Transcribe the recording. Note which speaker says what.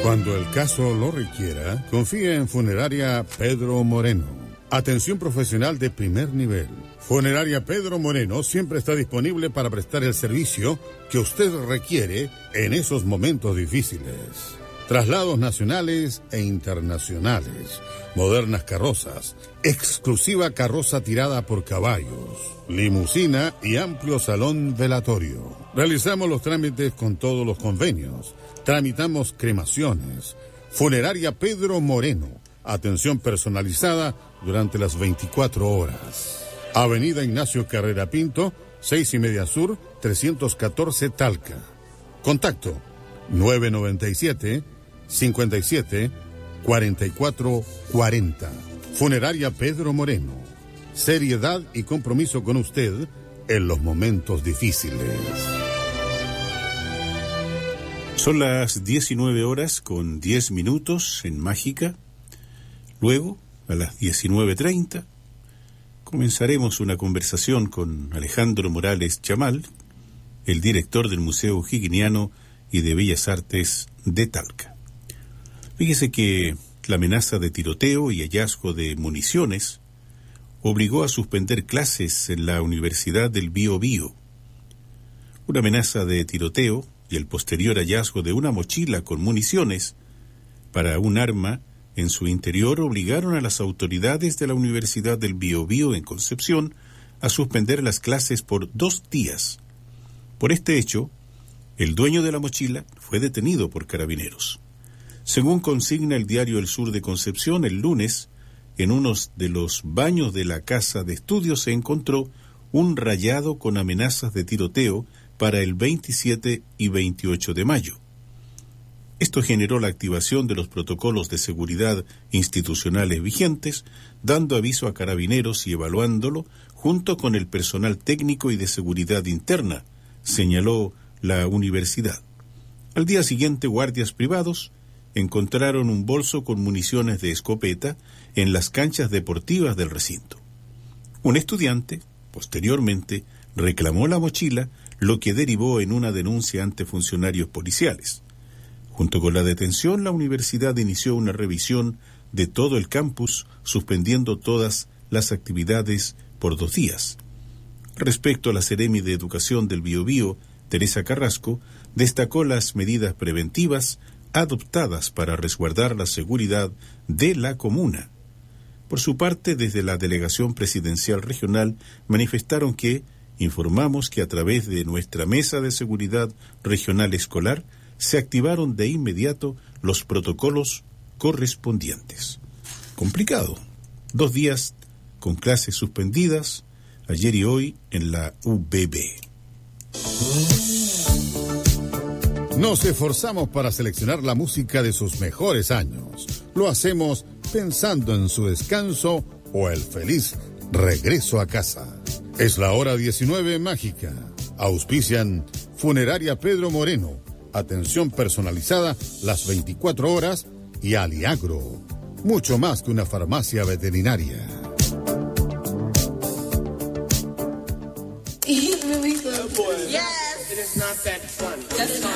Speaker 1: Cuando el caso lo requiera, confía en Funeraria Pedro Moreno. Atención profesional de primer nivel. Funeraria Pedro Moreno siempre está disponible para prestar el servicio que usted requiere en esos momentos difíciles. Traslados nacionales e internacionales, modernas carrozas, exclusiva carroza tirada por caballos, limusina y amplio salón velatorio. Realizamos los trámites con todos los convenios. Tramitamos cremaciones. Funeraria Pedro Moreno. Atención personalizada durante las 24 horas. Avenida Ignacio Carrera Pinto, 6:30 Sur, 314 Talca. Contacto 997-57-4440. Funeraria Pedro Moreno. Seriedad y compromiso con usted en los momentos difíciles.
Speaker 2: Son las 19:10 en Mágica. Luego, a las 19:30, comenzaremos una conversación con Alejandro Morales Chamal, el director del Museo Higginiano y de Bellas Artes de Talca. Fíjese que la amenaza de tiroteo y hallazgo de municiones obligó a suspender clases en la Universidad del Biobío. Una amenaza de tiroteo y el posterior hallazgo de una mochila con municiones para un arma en su interior obligaron a las autoridades de la Universidad del Biobío en Concepción a suspender las clases por 2 días. Por este hecho, el dueño de la mochila fue detenido por carabineros. Según consigna el diario El Sur de Concepción, el lunes, en uno de los baños de la casa de estudios se encontró un rayado con amenazas de tiroteo para el 27 y 28 de mayo. Esto generó la activación de los protocolos de seguridad institucionales vigentes, dando aviso a carabineros y evaluándolo junto con el personal técnico y de seguridad interna, señaló la universidad. Al día siguiente, guardias privados encontraron un bolso con municiones de escopeta en las canchas deportivas del recinto. Un estudiante, posteriormente, reclamó la mochila, lo que derivó en una denuncia ante funcionarios policiales. Junto con la detención, la universidad inició una revisión de todo el campus, suspendiendo todas las actividades por 2 días. Respecto a la Seremi de Educación del Biobío, Teresa Carrasco, destacó las medidas preventivas adoptadas para resguardar la seguridad de la comuna. Por su parte, desde la Delegación Presidencial Regional manifestaron que informamos que a través de nuestra Mesa de Seguridad Regional Escolar se activaron de inmediato los protocolos correspondientes. Complicado. 2 días con clases suspendidas, ayer y hoy en la UBB.
Speaker 1: Nos esforzamos para seleccionar la música de sus mejores años. Lo hacemos pensando en su descanso o el feliz regreso a casa. Es la hora 19 mágica. Auspician Funeraria Pedro Moreno. Atención personalizada las 24 horas y Aliagro. Mucho más que una farmacia veterinaria.
Speaker 3: Yes. It is not that fun. That's fine.